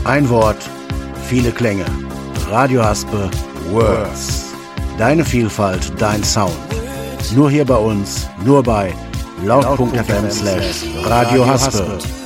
Ein Wort, viele Klänge. Radio Haspe Words. Deine Vielfalt, dein Sound. Nur hier bei uns, nur bei laut.fm/Radio Haspe.